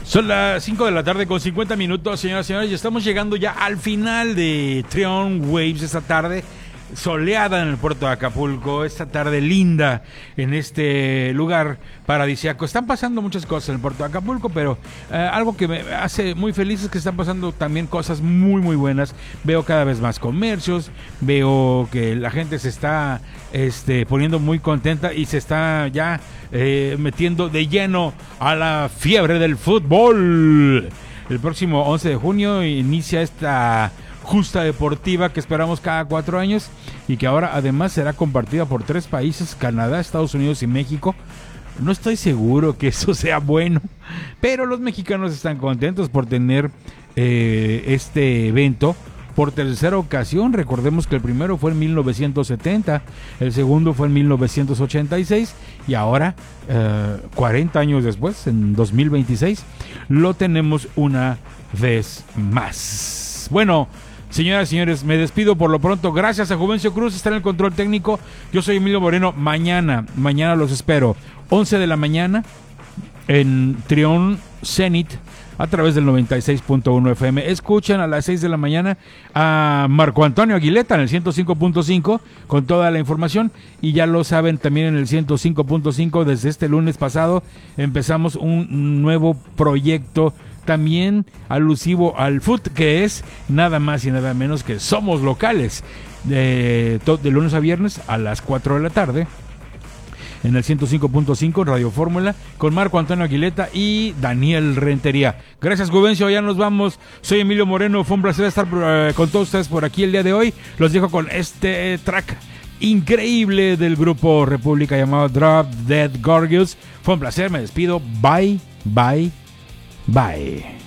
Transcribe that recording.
Son las 5 de la tarde con 50 minutos, señoras y señores, y estamos llegando ya al final de Trion Waves esta tarde, soleada en el puerto de Acapulco, esta tarde linda en este lugar paradisíaco. Están pasando muchas cosas en el puerto de Acapulco, pero algo que me hace muy feliz es que están pasando también cosas muy muy buenas. Veo cada vez más comercios, veo que la gente se está poniendo muy contenta y se está ya metiendo de lleno a la fiebre del fútbol. El próximo 11 de junio inicia esta justa deportiva que esperamos cada 4 años y que ahora además será compartida por 3 países, Canadá, Estados Unidos y México. No estoy seguro que eso sea bueno, pero los mexicanos están contentos por tener este evento por tercera ocasión. Recordemos que el primero fue en 1970, el segundo fue en 1986 y ahora, 40 años después, en 2026, lo tenemos una vez más. Bueno, señoras y señores, me despido por lo pronto. Gracias a Juvencio Cruz, está en el control técnico. Yo soy Emilio Moreno. Mañana los espero, 11 de la mañana, en Trion Zenit, a través del 96.1 FM. Escuchen a las 6 de la mañana a Marco Antonio Aguileta en el 105.5 con toda la información. Y ya lo saben, también en el 105.5 desde este lunes pasado empezamos un nuevo proyecto también alusivo al fútbol, que es nada más y nada menos que Somos Locales, de lunes a viernes a las 4 de la tarde en el 105.5 Radio Fórmula, con Marco Antonio Aguileta y Daniel Rentería. Gracias, Juvencio, ya nos vamos. Soy Emilio Moreno, fue un placer estar con todos ustedes por aquí el día de hoy. Los dejo con este track increíble del grupo República llamado Drop Dead Gorgeous. Fue un placer, me despido. Bye, bye, bye.